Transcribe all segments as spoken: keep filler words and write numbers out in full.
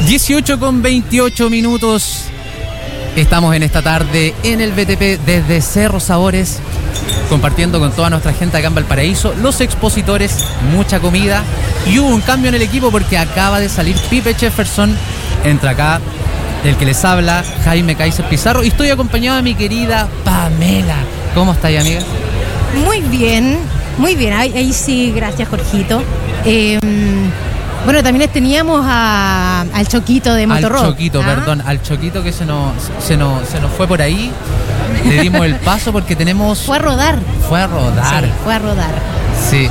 dieciocho con veintiocho minutos. Estamos en esta tarde en el B T P desde Cerro Sabores, compartiendo con toda nuestra gente acá en Valparaíso, los expositores, mucha comida. Y hubo un cambio en el equipo porque acaba de salir Pipe Jefferson. Entra acá el que les habla, Jaime Kaiser Pizarro, y estoy acompañado de mi querida Pamela. ¿Cómo estáis, amiga? Muy bien, muy bien. Ahí, ahí sí, gracias, Jorgito. Eh, bueno, también les teníamos a, al Choquito de Motorrock. Al Choquito, ¿ah? perdón, al Choquito que se nos, se, nos, se nos fue por ahí. Le dimos el paso porque tenemos... Fue a rodar. Fue a rodar. Sí, fue a rodar. Sí.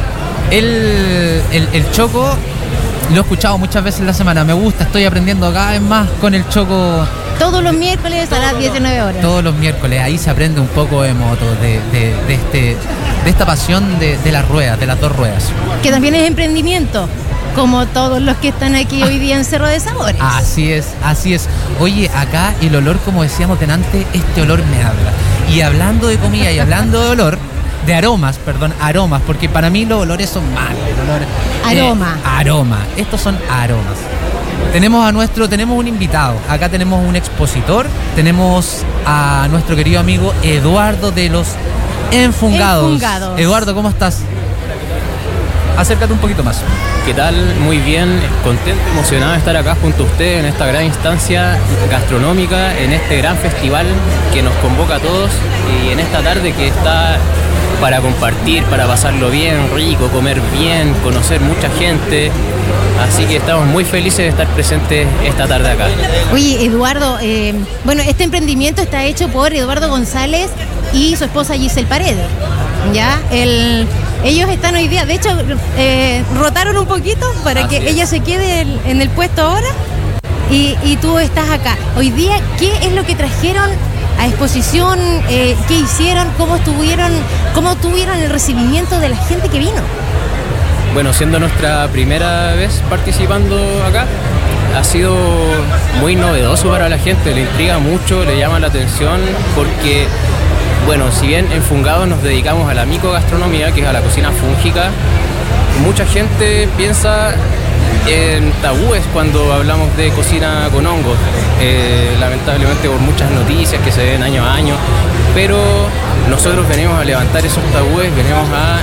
El, el, el Choco lo he escuchado muchas veces en la semana. Me gusta, estoy aprendiendo cada vez más con el Choco. Todos los miércoles a las diecinueve horas. Todos los miércoles. Ahí se aprende un poco de moto, de, de, de, este, de esta pasión de, de las ruedas, de las dos ruedas. Que también es emprendimiento, como todos los que están aquí hoy día en Cerro de Sabores. Así es, así es. Oye, acá el olor, como decíamos delante, este olor me habla. Y hablando de comida y hablando de olor, de aromas, perdón, aromas, porque para mí los olores son malos. El olor, aroma. Eh, aroma. Estos son aromas. Tenemos a nuestro, tenemos un invitado. Acá tenemos un expositor. Tenemos a nuestro querido amigo Eduardo de los Enfungados. Enfungados. Eduardo, ¿cómo estás? Acércate un poquito más. ¿Qué tal? Muy bien, contento, emocionado de estar acá junto a ustedes en esta gran instancia gastronómica, en este gran festival que nos convoca a todos y en esta tarde que está para compartir, para pasarlo bien, rico, comer bien, conocer mucha gente. Así que estamos muy felices de estar presentes esta tarde acá. Oye, Eduardo, eh, bueno, este emprendimiento está hecho por Eduardo González y su esposa Giselle Paredes. ¿Ya? El... Ellos están hoy día, de hecho, eh, rotaron un poquito para Así que es. ella se quede en, en el puesto ahora y, y tú estás acá. Hoy día, ¿qué es lo que trajeron a exposición? Eh, ¿Qué hicieron? ¿Cómo estuvieron, cómo tuvieron el recibimiento de la gente que vino? Bueno, siendo nuestra primera vez participando acá, ha sido muy novedoso para la gente, le intriga mucho, le llama la atención porque... Bueno, si bien en Fungados nos dedicamos a la micogastronomía, que es a la cocina fúngica, mucha gente piensa en tabúes cuando hablamos de cocina con hongos, eh, lamentablemente por muchas noticias que se ven año a año, pero nosotros venimos a levantar esos tabúes, venimos a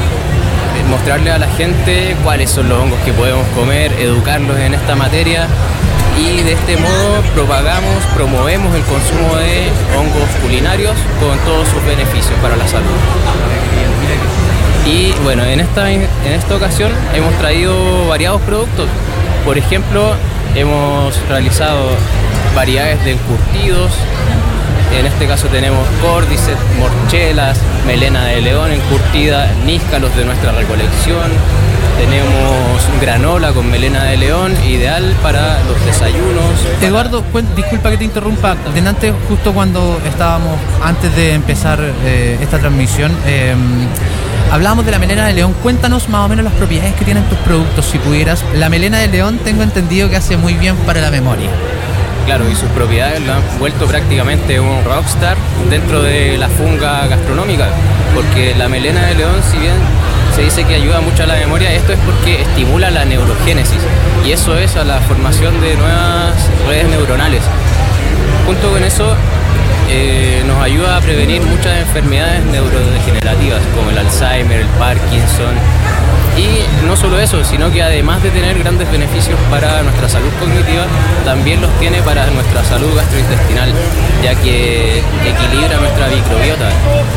mostrarle a la gente cuáles son los hongos que podemos comer, educarlos en esta materia. Y de este modo propagamos, promovemos el consumo de hongos culinarios con todos sus beneficios para la salud. Y bueno, en esta, en esta ocasión hemos traído variados productos. Por ejemplo, hemos realizado variedades de encurtidos. En este caso tenemos córdices, morchelas, melena de león encurtida, níscalos de nuestra recolección. Tenemos granola con melena de león, ideal para los desayunos. Eduardo, para... disculpa que te interrumpa. Delante, justo cuando estábamos, antes de empezar eh, esta transmisión, eh, hablábamos de la melena de león. Cuéntanos más o menos las propiedades que tienen tus productos, si pudieras. La melena de león tengo entendido que hace muy bien para la memoria. Claro, y sus propiedades lo han vuelto prácticamente un rockstar dentro de la funga gastronómica, porque la melena de león, si bien se dice que ayuda mucho a la memoria, esto es porque estimula la neurogénesis, y eso es a la formación de nuevas redes neuronales. Junto con eso, eh, nos ayuda a prevenir muchas enfermedades neurodegenerativas, como el Alzheimer, el Parkinson. Y no solo eso, sino que además de tener grandes beneficios para nuestra salud cognitiva, también los tiene para nuestra salud gastrointestinal, ya que equilibra nuestra microbiota.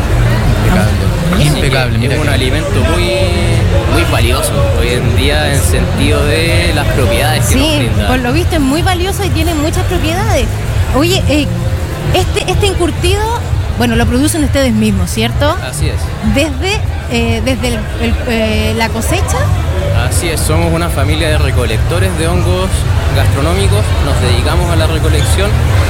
Impecable, impecable. Es un alimento muy, muy valioso hoy en día en sentido de las propiedades que sí, nos brinda. Sí, por lo visto es muy valioso y tiene muchas propiedades. Oye, eh, este, este encurtido, bueno, lo producen ustedes mismos, ¿cierto? Así es. Desde, eh, desde el, el, eh, la cosecha. Así es, somos una familia de recolectores de hongos gastronómicos, nos dedicamos a la recolección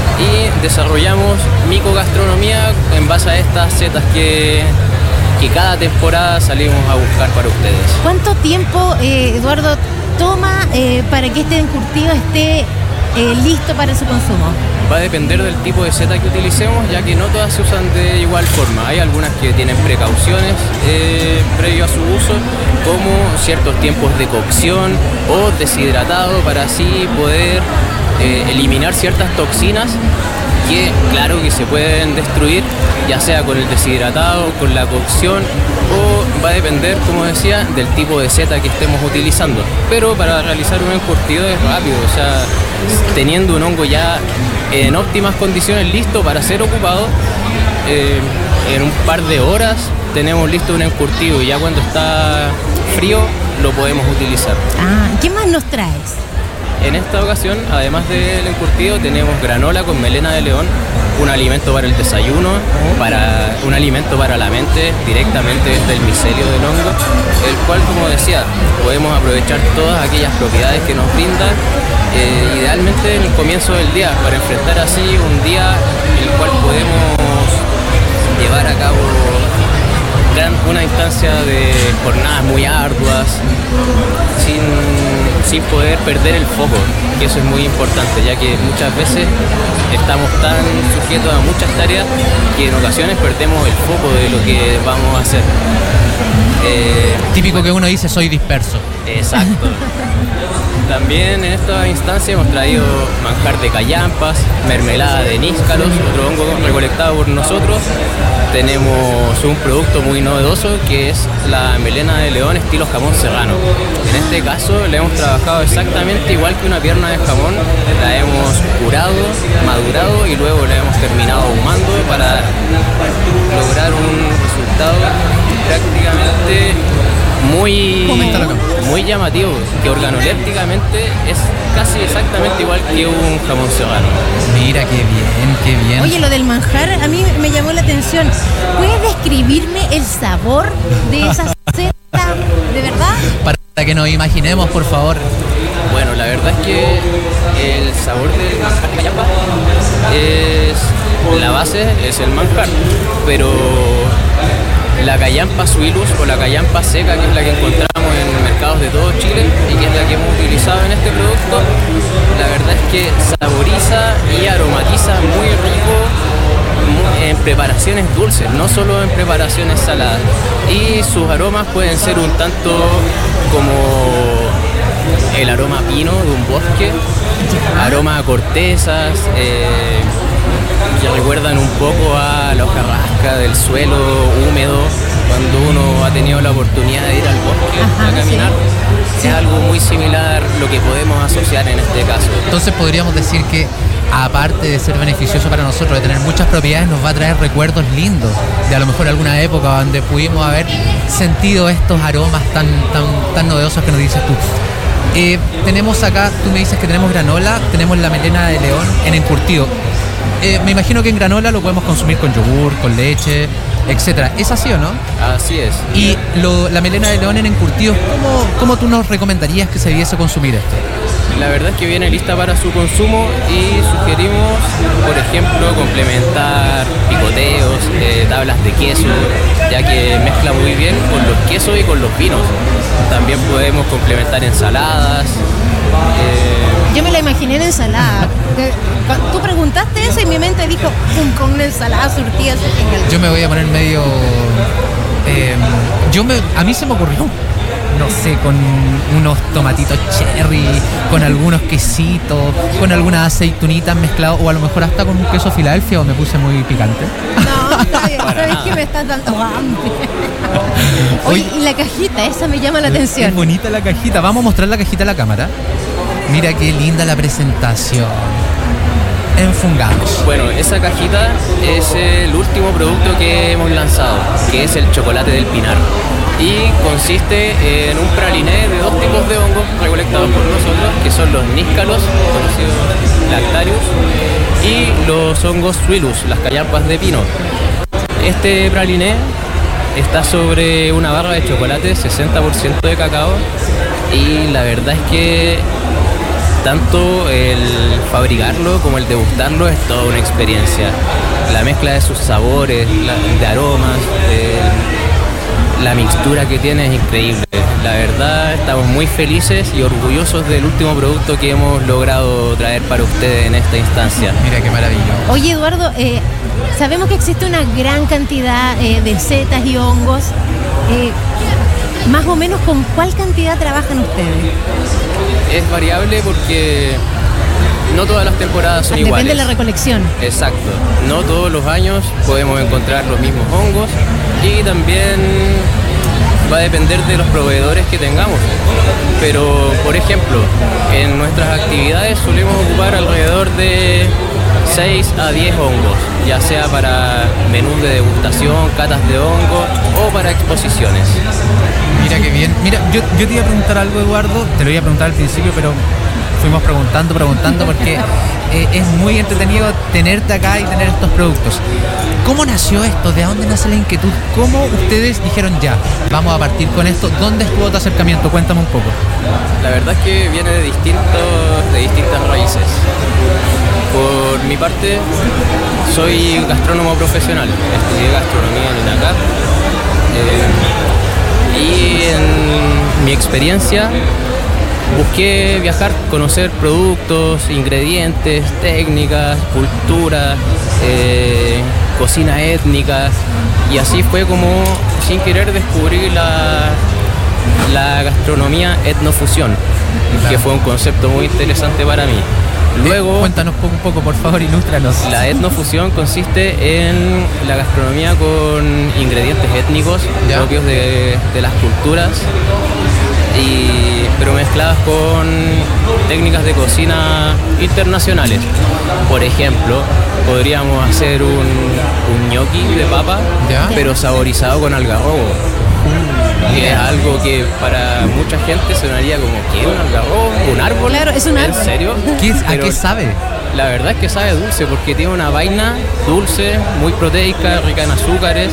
y desarrollamos micogastronomía en base a estas setas que, que cada temporada salimos a buscar para ustedes. ¿Cuánto tiempo, eh, Eduardo, toma eh, para que este encurtido esté eh, listo para su consumo? Va a depender del tipo de seta que utilicemos, ya que no todas se usan de igual forma. Hay algunas que tienen precauciones eh, previo a su uso, como ciertos tiempos de cocción o deshidratado para así poder eh, eliminar ciertas toxinas que claro que se pueden destruir, ya sea con el deshidratado, con la cocción, o va a depender, como decía, del tipo de seta que estemos utilizando. Pero para realizar un encurtido es rápido, o sea, teniendo un hongo ya en óptimas condiciones listo para ser ocupado, eh, en un par de horas tenemos listo un encurtido y ya cuando está frío lo podemos utilizar. Ah, ¿qué más nos traes? En esta ocasión, además del encurtido, tenemos granola con melena de león, un alimento para el desayuno, para un alimento para la mente, directamente desde el micelio del hongo, el cual, como decía, podemos aprovechar todas aquellas propiedades que nos brinda, eh, idealmente en el comienzo del día, para enfrentar así un día en el cual podemos llevar a cabo gran, una instancia de jornadas muy arduas, sin, sin poder perder el foco, que eso es muy importante, ya que muchas veces estamos tan sujetos a muchas tareas que en ocasiones perdemos el foco de lo que vamos a hacer. Eh, Típico bueno, que uno dice, soy disperso. Exacto. También en esta instancia hemos traído manjar de callampas, mermelada de níscalos, otro hongo recolectado por nosotros. Tenemos un producto muy novedoso que es la melena de león estilo jamón serrano. En este caso le hemos trabajado exactamente igual que una pierna de jamón, la hemos curado, madurado y luego la hemos terminado ahumando para lograr un resultado prácticamente muy, muy llamativo, que organolépticamente es casi exactamente igual que un jamón serrano. Mira, qué bien, qué bien. Oye, lo del manjar a mí me llamó la atención. ¿Puedes describirme el sabor de esa seta, de verdad? Para que nos imaginemos, por favor. Bueno, la verdad es que el sabor del manjar de callampa es, la base es el manjar, pero la callampa suilus o la callampa seca, que es la que encontramos en mercados de todo Chile y que es la que hemos utilizado en este producto, la verdad es que saboriza y aromatiza muy rico en preparaciones dulces, no solo en preparaciones saladas. Y sus aromas pueden ser un tanto como el aroma pino de un bosque, aroma a cortezas, eh, que recuerdan un poco a la hojarasca del suelo húmedo cuando uno ha tenido la oportunidad de ir al bosque. Ajá, a caminar. Sí. Es algo muy similar lo que podemos asociar en este caso. Entonces podríamos decir que aparte de ser beneficioso para nosotros, de tener muchas propiedades, nos va a traer recuerdos lindos de a lo mejor alguna época donde pudimos haber sentido estos aromas tan, tan, tan novedosos que nos dices tú. Eh, tenemos acá, tú me dices que tenemos granola, tenemos la melena de león en encurtido. Eh, me imagino que en granola lo podemos consumir con yogur, con leche, etcétera. ¿Es así o no? Así es. Y lo, la melena de león en encurtidos, ¿cómo, ¿cómo tú nos recomendarías que se debiese consumir esto? La verdad es que viene lista para su consumo y sugerimos, por ejemplo, complementar picoteos, eh, tablas de queso, ya que mezcla muy bien con los quesos y con los vinos. También podemos complementar ensaladas. Eh... Yo me la imaginé en ensalada. Tú preguntaste eso y mi mente dijo, con una ensalada surtida. Yo me voy a poner medio... Eh, yo me, a mí se me ocurrió, no sé, con unos tomatitos cherry, con algunos quesitos, con algunas aceitunitas mezcladas, o a lo mejor hasta con un queso Filadelfia, o me puse muy picante. No, está bien, sabes que me estás dando hambre. Oye, y la cajita, esa me llama la atención. Es bonita la cajita, vamos a mostrar la cajita a la cámara. Mira qué linda la presentación. Enfungados. Bueno, esa cajita es el último producto que hemos lanzado, que es el chocolate del Pinar. Y consiste en un praliné de dos tipos de hongos recolectados por nosotros, que son los níscalos, conocidos lactarius, y los hongos suilus, las callampas de pino. Este praliné está sobre una barra de chocolate, sesenta por ciento de cacao, y la verdad es que tanto el fabricarlo como el degustarlo es toda una experiencia. La mezcla de sus sabores, la, de aromas, de, la mixtura que tiene es increíble. La verdad, estamos muy felices y orgullosos del último producto que hemos logrado traer para ustedes en esta instancia. Mira qué maravilla. Oye, Eduardo, eh, sabemos que existe una gran cantidad eh, de setas y hongos. Eh, Más o menos, ¿con cuál cantidad trabajan ustedes? Es variable porque no todas las temporadas son Depende iguales. de la recolección. Exacto, no todos los años podemos encontrar los mismos hongos y también va a depender de los proveedores que tengamos. Pero, por ejemplo, en nuestras actividades solemos ocupar alrededor de seis a diez hongos, ya sea para menús de degustación, catas de hongos o para exposiciones. Mira qué bien. Mira, yo, yo te iba a preguntar algo, Eduardo, te lo iba a preguntar al principio, pero fuimos preguntando, preguntando, porque eh, es muy entretenido tenerte acá y tener estos productos. ¿Cómo nació esto? ¿De dónde nace la inquietud? ¿Cómo ustedes dijeron ya, vamos a partir con esto? ¿Dónde estuvo tu acercamiento? Cuéntame un poco. La verdad es que viene de, distintos, de distintas raíces. Por mi parte, soy gastrónomo profesional, estudié gastronomía en INACAP eh, y en mi experiencia busqué viajar, conocer productos, ingredientes, técnicas, cultura, eh, cocina étnica, y así fue como sin querer descubrí la, la gastronomía etnofusión, claro, que fue un concepto muy interesante para mí. Luego, eh, cuéntanos un poco, por favor, ilústranos. La etnofusión consiste en la gastronomía con ingredientes étnicos, ¿ya?, propios de, de las culturas, y, pero mezcladas con técnicas de cocina internacionales. Por ejemplo, podríamos hacer un, un gnocchi de papa, ¿ya?, pero saborizado con algarrobo. Que es algo que para mucha gente sonaría como, ¿qué? ¿Un algarrobo? ¿Un árbol? Claro, es un árbol. ¿En serio? ¿Qué, ¿A Pero qué sabe? La verdad es que sabe dulce porque tiene una vaina dulce, muy proteica, rica en azúcares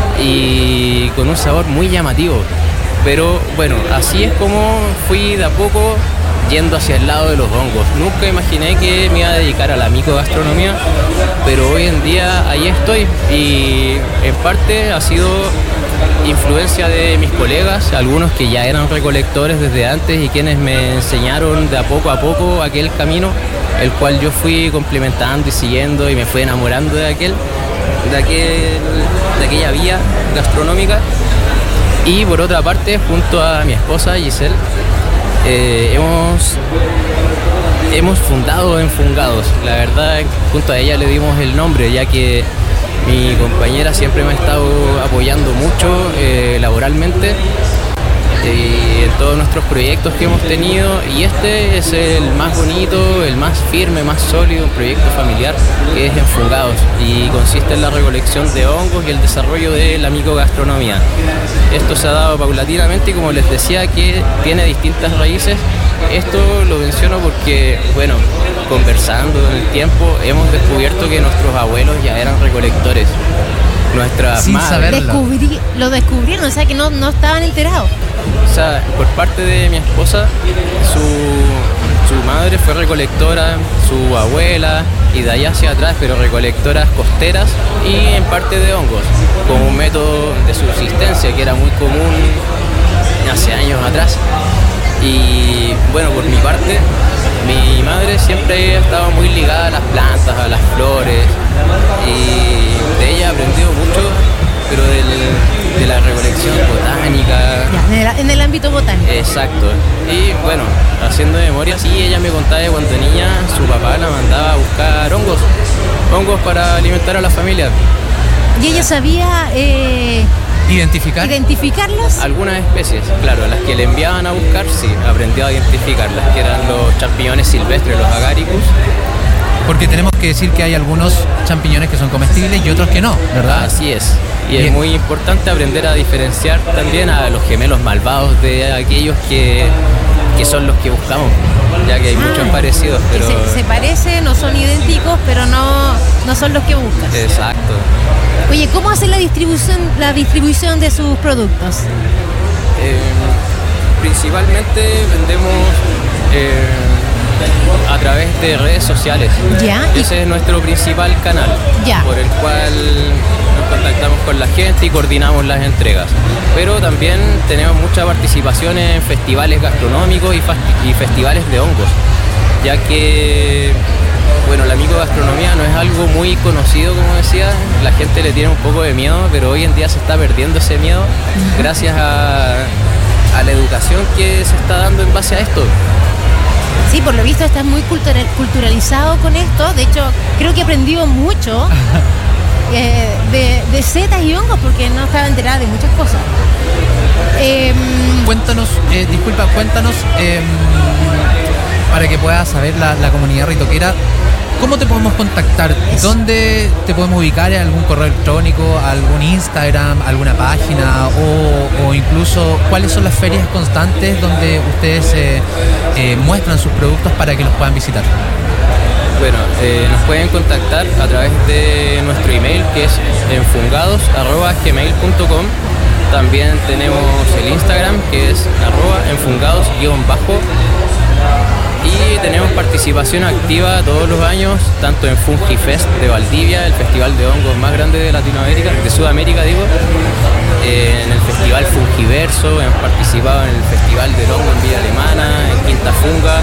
y con un sabor muy llamativo. Pero bueno, así es como fui de a poco yendo hacia el lado de los hongos. Nunca imaginé que me iba a dedicar a la micogastronomía, pero hoy en día ahí estoy y en parte ha sido influencia de mis colegas, algunos que ya eran recolectores desde antes y quienes me enseñaron de a poco a poco aquel camino, el cual yo fui complementando y siguiendo y me fui enamorando de aquel, de aquel, de aquella vía gastronómica. Y por otra parte, junto a mi esposa Giselle, eh, hemos, hemos fundado Enfungados. La verdad, junto a ella le dimos el nombre, ya que mi compañera siempre me ha estado apoyando mucho eh, laboralmente eh, en todos nuestros proyectos que hemos tenido, y este es el más bonito, el más firme, más sólido, un proyecto familiar que es Enfungados y consiste en la recolección de hongos y el desarrollo de la micogastronomía. Esto se ha dado paulatinamente y, como les decía, que tiene distintas raíces. Esto lo menciono porque, bueno, conversando en el tiempo hemos descubierto que nuestros abuelos ya eran recolectores. Nuestras Sin madres. saberlo. Descubrí, lo descubrieron, o sea que no, no estaban enterados. O sea, por parte de mi esposa, su, su madre fue recolectora, su abuela, y de allá hacia atrás, pero recolectoras costeras y en parte de hongos, como un método de subsistencia que era muy común hace años atrás. Y bueno, por mi parte, mi madre siempre estaba muy ligada a las plantas, a las flores, y de ella he aprendido mucho, pero del, de la recolección botánica. Ya, en, el, en el ámbito botánico. Exacto. Y bueno, haciendo memoria, sí, ella me contaba que cuando niña su papá la mandaba a buscar hongos, hongos para alimentar a la familia. ¿Y ella sabía eh, ¿Identificar? identificarlos? Algunas especies, claro, las que le enviaban a buscar, sí, aprendió a identificarlas, que eran los champiñones silvestres, los agaricus. Porque tenemos que decir que hay algunos champiñones que son comestibles y otros que no, ¿verdad? Así es. Y Bien. Es muy importante aprender a diferenciar también a los gemelos malvados de aquellos que, que son los que buscamos, ya que hay Ah, muchos parecidos, que pero... se, se parecen, no son idénticos, pero no, no son los que buscas. Exacto. Oye, ¿cómo hace la distribución, la distribución de sus productos? Eh, principalmente vendemos eh, a través de redes sociales. Ya. Ese es nuestro principal canal, Ya. por el cual nos contactamos con la gente y coordinamos las entregas. Pero también tenemos mucha participación en festivales gastronómicos y, fasti- y festivales de hongos, ya que, bueno, la micogastronomía no es algo muy conocido, como decía, la gente le tiene un poco de miedo, pero hoy en día se está perdiendo ese miedo gracias a, a la educación que se está dando en base a esto. Sí, por lo visto estás muy cultural, culturalizado con esto. De hecho, creo que he aprendido mucho eh, de, de setas y hongos porque no estaba enterada de muchas cosas. Eh, Cuéntanos, eh, disculpa, cuéntanos, eh, para que pueda saber la, la comunidad ritoquera, ¿cómo te podemos contactar? ¿Dónde te podemos ubicar? ¿En algún correo electrónico, algún Instagram, alguna página? O, o incluso, ¿cuáles son las ferias constantes donde ustedes eh, eh, muestran sus productos para que los puedan visitar? Bueno, eh, nos pueden contactar a través de nuestro email, que es enfungados arroba gmail punto com. También tenemos el Instagram, que es arroba enfungados guión bajo. Y tenemos participación activa todos los años, tanto en FungiFest de Valdivia, el festival de hongos más grande de Latinoamérica, de Sudamérica digo, eh, en el festival Fungiverso, hemos participado en el festival del hongo en Villa Alemana, en Quinta Funga,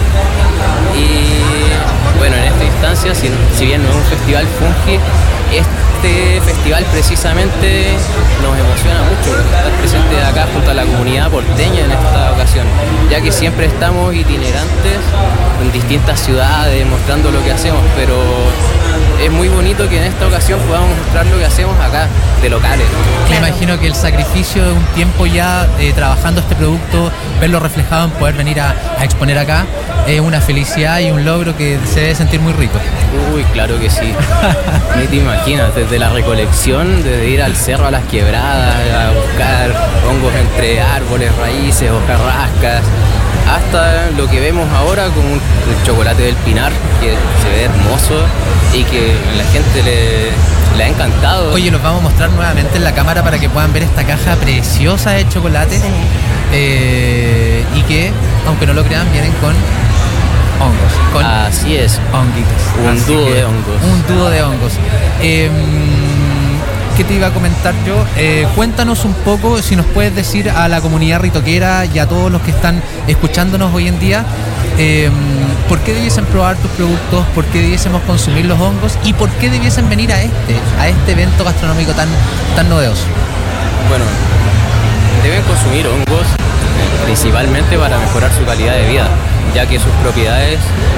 y bueno, en esta instancia, si, si bien no es un festival fungi, este festival precisamente nos emociona mucho estar presente acá junto a la comunidad porteña en esta ocasión, ya que siempre estamos itinerantes en distintas ciudades mostrando lo que hacemos, pero es muy bonito que en esta ocasión podamos mostrar lo que hacemos acá, de locales. Me imagino que el sacrificio de un tiempo ya eh, trabajando este producto, verlo reflejado en poder venir a, a exponer acá, es una felicidad y un logro que se debe sentir muy rico. Uy, claro que sí. Ni te imaginas, desde la recolección, desde ir al cerro a las quebradas, a buscar hongos entre árboles, raíces, hojarrascas, hasta lo que vemos ahora como el chocolate del Pinar, que se ve hermoso y que a la gente le, le ha encantado. Oye, los vamos a mostrar nuevamente en la cámara para que puedan ver esta caja preciosa de chocolate, sí. eh, y que, aunque no lo crean, vienen con hongos. Con Así es. Honguitos. Un Así dúo de hongos. Un dúo de hongos. Eh, ¿Qué te iba a comentar yo? Eh, cuéntanos un poco, si nos puedes decir a la comunidad ritoquera y a todos los que están escuchándonos hoy en día, eh, ¿por qué debiesen probar tus productos? ¿Por qué debiésemos consumir los hongos? ¿Y por qué debiesen venir a este, a este evento gastronómico tan, tan novedoso? Bueno, deben consumir hongos principalmente para mejorar su calidad de vida, ya que sus propiedades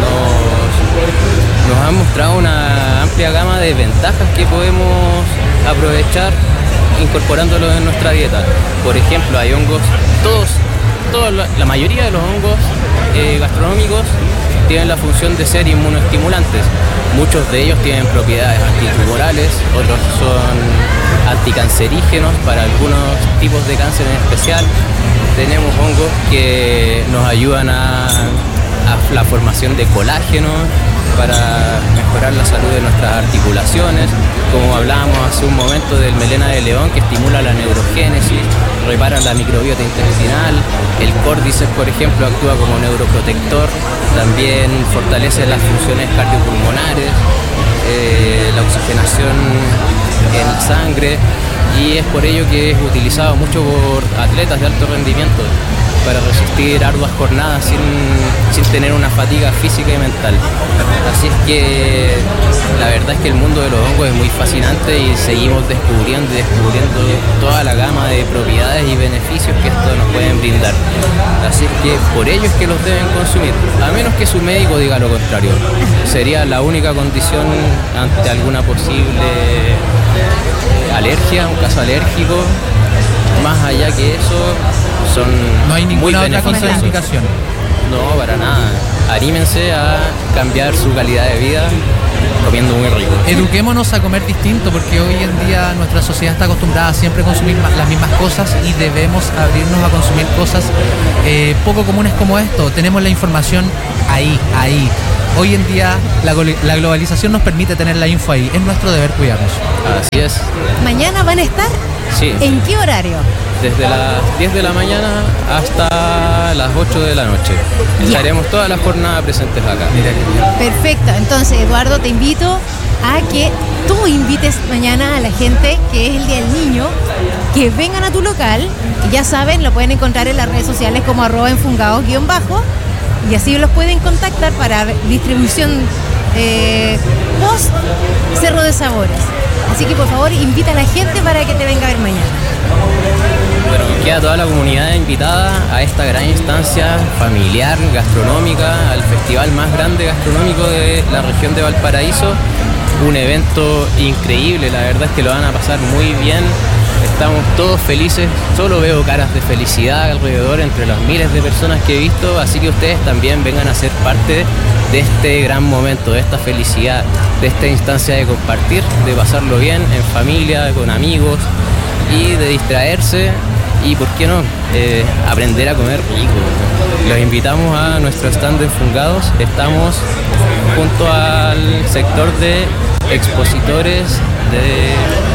nos, nos han mostrado una amplia gama de ventajas que podemos aprovechar incorporándolos en nuestra dieta. Por ejemplo, hay hongos, todos, todos la mayoría de los hongos eh, gastronómicos tienen la función de ser inmunoestimulantes. Muchos de ellos tienen propiedades antitumorales, otros son anticancerígenos para algunos tipos de cáncer en especial. Tenemos hongos que nos ayudan a, a la formación de colágeno para mejorar la salud de nuestras articulaciones, como hablábamos hace un momento del melena de león, que estimula la neurogénesis, repara la microbiota intestinal. El córdiceps, por ejemplo, actúa como neuroprotector, también fortalece las funciones cardiopulmonares, eh, la oxigenación en la sangre, y es por ello que es utilizado mucho por atletas de alto rendimiento para resistir arduas jornadas sin, sin tener una fatiga física y mental. Así es que la verdad es que el mundo de los hongos es muy fascinante y seguimos descubriendo y descubriendo toda la gama de propiedades y beneficios que estos nos pueden brindar. Así es que por ello es que los deben consumir, a menos que su médico diga lo contrario. Sería la única condición ante alguna posible alergia, un caso alérgico. Más allá que eso, son no hay ninguna muy otra contraindicación. No, para nada. Anímense a cambiar su calidad de vida comiendo muy rico. Eduquémonos a comer distinto, porque hoy en día nuestra sociedad está acostumbrada a siempre consumir las mismas cosas y debemos abrirnos a consumir cosas eh, poco comunes como esto. Tenemos la información ahí, ahí. Hoy en día la, la globalización nos permite tener la info ahí. Es nuestro deber cuidarnos. Así es. ¿Mañana van a estar? Sí. ¿En qué horario? Desde las diez de la mañana hasta las ocho de la noche. Estaremos yeah. toda la jornada presentes acá. Perfecto. Entonces, Eduardo, te invito a que tú invites mañana a la gente, que es el Día del Niño, que vengan a tu local. Ya saben, lo pueden encontrar en las redes sociales como arroba enfungados guión bajo, y así los pueden contactar para distribución eh, post Cerro de Sabores. Así que por favor invita a la gente para que te venga a ver mañana. Bueno, queda toda la comunidad invitada a esta gran instancia familiar, gastronómica, al festival más grande gastronómico de la región de Valparaíso. Un evento increíble, la verdad es que lo van a pasar muy bien. Estamos todos felices, solo veo caras de felicidad alrededor entre las miles de personas que he visto, así que ustedes también vengan a ser parte de este gran momento, de esta felicidad, de esta instancia de compartir, de pasarlo bien en familia, con amigos y de distraerse y, ¿por qué no?, eh, aprender a comer rico. Los invitamos a nuestro stand de Enfungados. Estamos junto al sector de expositores de...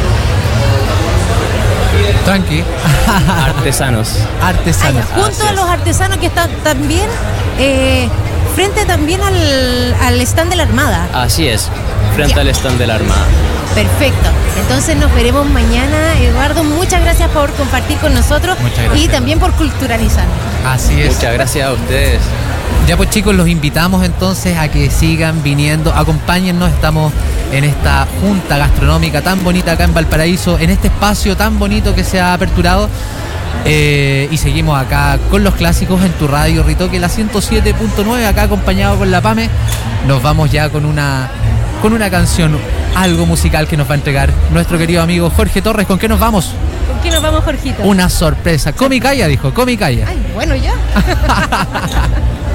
Tranqui. Artesanos. Artesanos. Ah, junto a los artesanos que están también eh, frente también al, al stand de la Armada. Así es, frente Ya. al stand de la Armada. Perfecto. Entonces nos veremos mañana. Eduardo, muchas gracias por compartir con nosotros. Muchas gracias. Y también por culturalizarnos. Así es. Muchas gracias a ustedes. Ya pues chicos, los invitamos entonces a que sigan viniendo, acompáñennos, estamos en esta junta gastronómica tan bonita acá en Valparaíso, en este espacio tan bonito que se ha aperturado, eh, y seguimos acá con los clásicos en tu radio Ritoque, la ciento siete punto nueve, acá acompañado con la Pame. Nos vamos ya con una, con una canción, algo musical que nos va a entregar nuestro querido amigo Jorge Torres. ¿Con qué nos vamos? ¿Con qué nos vamos, Jorgito? Una sorpresa. Comicaya, dijo, Comicaya. Ay, bueno, ya.